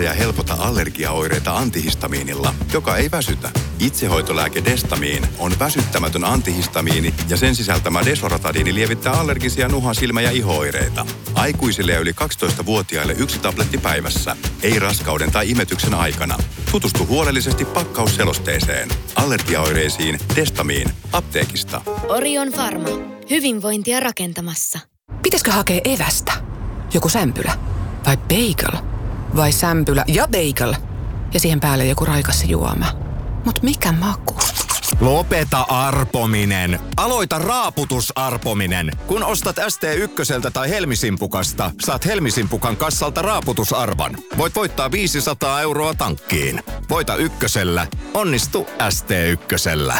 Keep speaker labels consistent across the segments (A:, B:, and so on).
A: Ehkäise ja helpota allergiaoireita antihistamiinilla, joka ei väsytä. Itsehoitolääke Destamiin on väsyttämätön antihistamiini ja sen sisältämä Desoratadiini lievittää allergisia nuha-, silmä- ja iho-oireita. Aikuisille ja yli 12-vuotiaille 1 tabletti päivässä. Ei raskauden tai imetyksen aikana. Tutustu huolellisesti pakkausselosteeseen. Allergiaoireisiin Destamiin. Apteekista.
B: Orion Pharma. Hyvinvointia rakentamassa.
C: Pitäisikö hakea evästä? Joku sämpylä? Vai bagel? Vai sämpylä ja bagel? Ja siihen päälle joku raikas juoma. Mut mikä maku?
D: Lopeta arpominen. Aloita raaputusarpominen. Kun ostat ST1 tai Helmisimpukasta, saat Helmisimpukan kassalta raaputusarvan. Voit voittaa 500 € tankkiin. Voita ykkösellä. Onnistu ST1.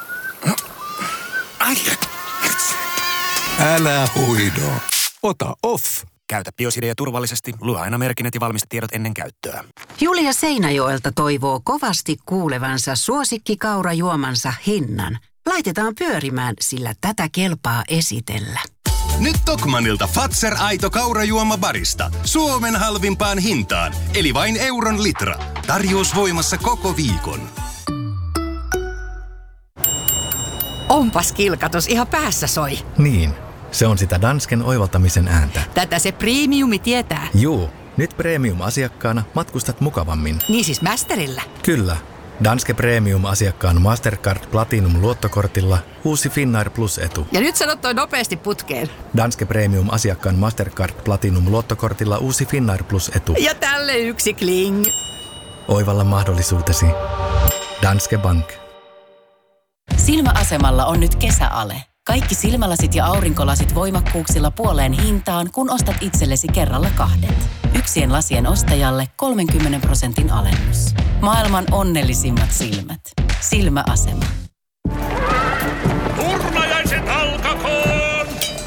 E: Älä huido. Ota off.
F: Käytä Biosidea turvallisesti. Lue aina merkinnät ja valmistetiedot ennen käyttöä.
G: Julia Seinäjoelta toivoo kovasti kuulevansa suosikkikaurajuomansa hinnan. Laitetaan pyörimään, sillä tätä kelpaa esitellä.
H: Nyt Tokmanilta Fazer Aito kaurajuoma barista. Suomen halvimpaan hintaan. Eli vain euron litra. Tarjous voimassa koko viikon.
I: Onpas kilkatus, ihan päässä soi.
J: Niin, se on sitä Dansken oivaltamisen ääntä.
I: Tätä se premiumi tietää.
J: Juu, nyt premium-asiakkaana matkustat mukavammin.
I: Niin siis Masterillä?
J: Kyllä. Danske Premium-asiakkaan Mastercard Platinum-luottokortilla uusi Finnair Plus-etu.
I: Ja nyt sanot toi nopeasti putkeen.
J: Danske Premium-asiakkaan Mastercard Platinum-luottokortilla uusi Finnair Plus-etu.
I: Ja tälle yksi kling.
J: Oivalla mahdollisuutesi. Danske Bank.
K: Silmäasemalla on nyt kesäale. Kaikki silmälasit ja aurinkolasit voimakkuuksilla puoleen hintaan, kun ostat itsellesi kerralla 2. Yksien lasien ostajalle 30% alennus. Maailman onnellisimmat silmät. Silmäasema.
L: Turnajaiset alkakoon!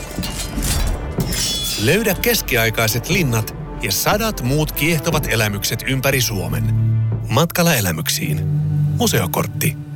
L: Löydä keskiaikaiset linnat ja 100 muut kiehtovat elämykset ympäri Suomen. Matkalla elämyksiin. Museokortti.